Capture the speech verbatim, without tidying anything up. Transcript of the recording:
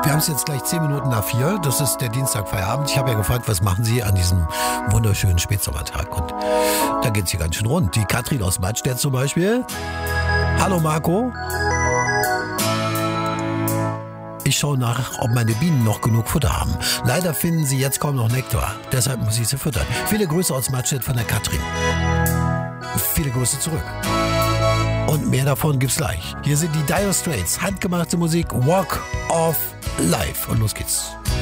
Wir haben es jetzt gleich zehn Minuten nach vier. Das ist der Dienstagfeierabend. Ich habe ja gefragt, was machen Sie an diesem wunderschönen Spätsommertag? Und da geht es hier ganz schön rund. Die Katrin aus Mattstedt zum Beispiel. Hallo Marco. Ich schaue nach, ob meine Bienen noch genug Futter haben. Leider finden sie jetzt kaum noch Nektar. Deshalb muss ich sie füttern. Viele Grüße aus Mattstedt von der Katrin. Viele Grüße zurück. Und mehr davon gibt's gleich. Hier sind die Dire Straits. Handgemachte Musik. Walk of Life. Und los geht's.